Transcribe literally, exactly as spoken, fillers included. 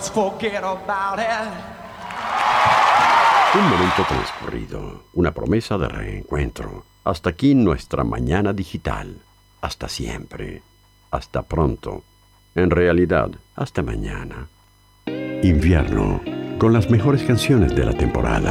just forget about it. Un momento transcurrido, una promesa de reencuentro. Hasta aquí nuestra mañana digital. Hasta siempre. Hasta pronto. En realidad, hasta mañana. Invierno, con las mejores canciones de la temporada.